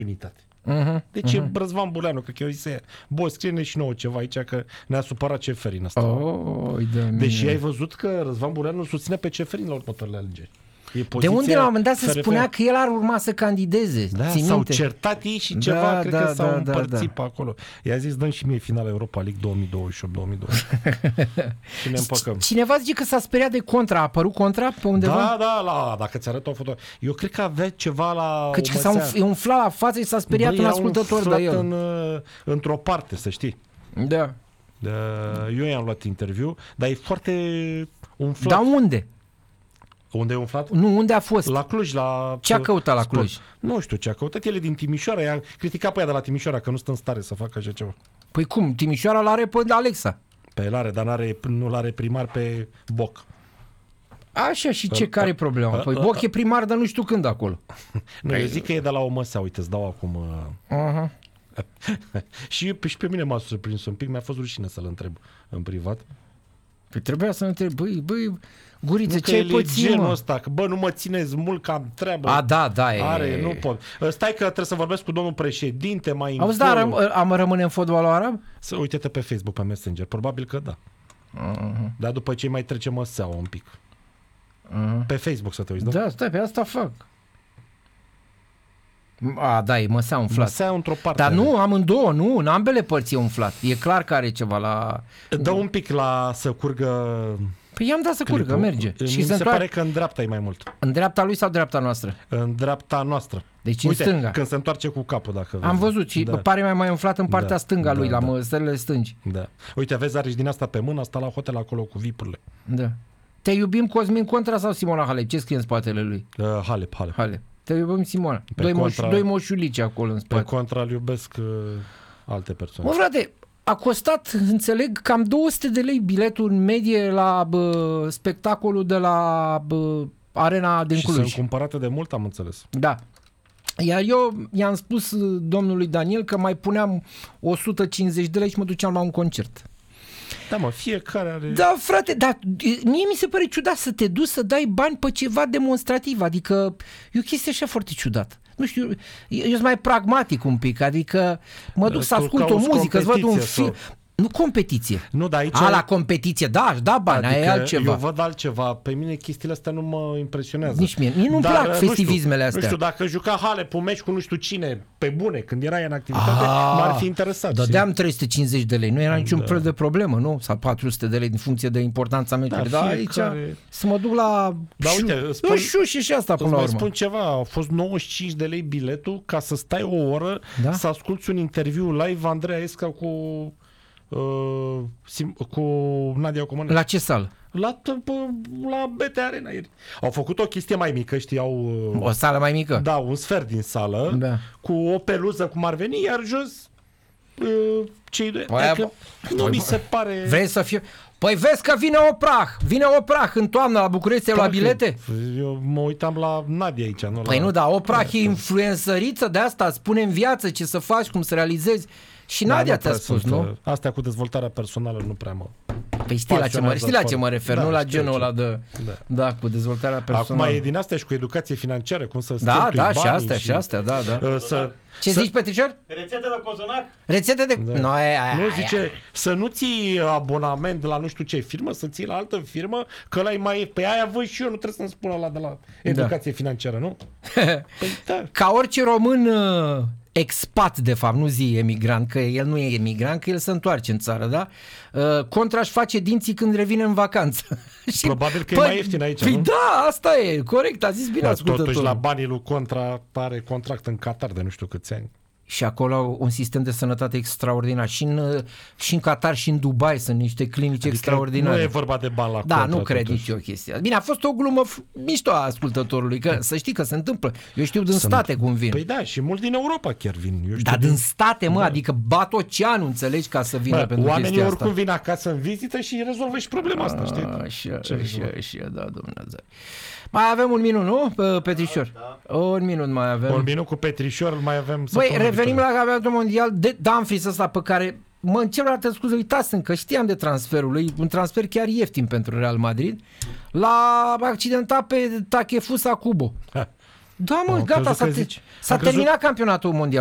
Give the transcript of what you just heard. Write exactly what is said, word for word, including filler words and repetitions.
unitate. Uh-huh, Deci uh-huh. e Răzvan Buleanu, că eu zise, bă, scrie-ne și nouă ceva aici, că ne-a supărat Ceferin ăsta. Oh, de Deși ai văzut că Răzvan Buleanu susține pe Ceferin la următoarele alegeri. De unde la un moment dat se F R F. spunea că el ar urma să candideze? Da, s-au certat ei și ceva, da, cred da, că s-au da, împărțit da, pe acolo. I-a zis, dăm și mie finala Europa League două mii douăzeci și opt două mii douăzeci și ne împăcăm. Cineva zice că s-a speriat de Contra. A apărut Contra pe undeva? Da, da, la, dacă ți arăt o foto. Eu cred că avea ceva la Căci că s-a umf- umflat la față și s-a speriat Bă, un ascultător de el. În, într-o parte, să știi. Da. Eu i-am luat interviu, dar e foarte umflat. Dar unde? Unde e umflat? Nu, unde a fost? La Cluj, la... Ce a căutat la Cluj? Nu știu ce a căutat, el e din Timișoara, i-a criticat pe ea de la Timișoara că nu stă în stare să facă așa ceva. Păi cum? Timișoara l-are pe Alexa. Pe el are, dar n-are, nu l-are primar pe Boc. Așa, și ce, care e problema? Păi Boc e primar, dar nu știu când acolo. Nu, eu zic că e de la O M S A, uite, îți dau acum... Uh-huh. și, și pe mine m-a surprins un pic, mi-a fost rușine să-l întreb în privat. Păi trebuia să-l întreb, băi, băi, Guriță, nu, ce ai pățit, genul mă? ăsta, că bă, nu mă țineți mult că am treabă. A, da, da, e... Are, nu pot. Stai că trebuie să vorbesc cu domnul președinte mai Auzi, da, răm, am rămâne în fotbalul arab? Să uite-te pe Facebook, pe Messenger, probabil că da. Uh-huh. Dar după ce mai trece măseaua un pic. Uh-huh. Pe Facebook să te uiți, da? Da, stai, pe asta fac. A, da, e măsea umflat. Măsea într-o parte. Dar nu, amândouă, nu, în ambele părți e umflat. E clar că are ceva la... Dă un pic la să curgă... Păi i-am dat să curgă, clipul. merge. Mi Și se, se se pare că în dreapta e mai mult. În dreapta lui sau dreapta noastră? În dreapta noastră. Deci uite, în stânga. Când se întoarce cu capul, dacă vezi. Am văzut și da. pare mai mai umflat în partea da. stânga lui, da, la da. măsările stângi. Da. Uite, vezi, are și din asta pe mână, asta la hotel acolo cu vipurile. Da. Te iubim Cosmin Contra sau Simona Halep? Ce scrie în spatele lui? Uh, Halep, Halep. Halep. Te iubim Simona. Pe Doi, contra, moș, doi moșulici acolo în spate. Pe contra îl iubesc uh, alte persoane. Mă, frate, a costat, înțeleg, cam două sute de lei biletul în medie la bă, spectacolul de la bă, Arena din și Cluj. sunt cumpărate de mult, am înțeles. Da. Iar eu i-am spus domnului Daniel că mai puneam o sută cincizeci de lei și mă duceam la un concert. Da, mă, fiecare are... Da, frate, dar mie mi se pare ciudat să te duci să dai bani pe ceva demonstrativ, adică e o chestie așa foarte ciudată. Nu știu, eu sunt mai pragmatic un pic, adică mă duc să ascult o muzică, să văd un film... Nu competiție. Nu, dar aici... A, la competiție, da, aș da bani, adică aia e altceva. Eu văd altceva. Pe mine chestiile astea nu mă impresionează. Nici mie. Mie nu-mi plac festivismele astea. Nu știu, dacă juca Halep un meci cu nu știu cine, pe bune, când era în activitate, A, m-ar fi interesat. Dădeam trei sute cincizeci de lei, nu era niciun da. fel de problemă, nu? Sau patru sute de lei în funcție de importanța meciului. Da, dar fiecare... aici să mă duc la... Da, uite, spun, șu și și asta până la urmă. spun ceva, a fost nouăzeci și cinci de lei biletul ca să stai o oră da? să asculți un interviu live Andreea Esca cu... Uh, sim, cu Nadia Comănescu. La ce sală? La, la B T Arena ieri. Au făcut o chestie mai mică, știau... Uh, o sală mai mică? Da, un sfert din sală, da. cu o peluză cum ar veni, iar jos uh, cei doi. Păi, adică păi, nu păi, mi se pare... Vrei să fie... Păi vezi că vine o prah, vine o prah în toamnă la București la bilete? Eu mă uitam la Nadia aici, nu Păi la... nu, da, o prah e influențăriță de asta, spune în viață ce să faci, cum să realizezi. Și da, Nadia nu ți-a spus, sunt, nu? Astea cu dezvoltarea personală nu prea mă... Păi știi la ce mă, știi la ce mă refer, da, nu la genul ăla de... Da. da, cu dezvoltarea personală. Acum e din astea și cu educație financiară, cum să da, da, și astea, și astea, da, da. Uh, să, ce să... zici, Petrișor? Rețete de cozonac? Rețete de... Da. No, aia, aia, nu, zice, aia. să nu ții abonament la nu știu ce firmă, să ții la altă firmă, că ăla e mai... Pe aia văd și eu, nu trebuie să-mi spun ăla de la educație da. financiară, nu? Păi, da. Ca orice român... expat, de fapt, nu zi emigrant, că el nu e emigrant, că el se întoarce în țară, da? Contra își face dinții când revine în vacanță. Și probabil că păi, e mai ieftin aici, păi nu? da, asta e, corect, a zis bine ascultătorul. Totuși la banii lui Contra are contract în Qatar de nu știu câți ani. Și acolo au un sistem de sănătate extraordinar. Și în, și în Qatar și în Dubai sunt niște clinici adică extraordinare. Nu e vorba de bani la Da, Contra, nu cred totuși. nici o chestie. Bine, a fost o glumă mișto a ascultătorului, că să știi că se întâmplă. Eu știu din Sunt... state cum vin. Păi da, și mulți din Europa chiar vin. Eu știu Dar din din state, mă, da. adică bat oceanul, înțelegi, ca să vină Bă, pentru oamenii chestia oricum asta. vin acasă în vizită și rezolvă și problema asta, știi? Așa, așa, așa, da, Dumnezeu. Mai avem un minut, nu, Petrișor? Da. Un minut mai avem. Un minut cu Petrișor, mai avem... Băi, revenim la campionatul mondial de Dumfries ăsta pe care mă încep la te scuze, uitați că știam de transferul lui, un transfer chiar ieftin pentru Real Madrid, l-a accidentat pe Takefusa Kubo. Ha. Da, mă, Am gata, s-a, zici, S-a crezut- terminat campionatul mondial.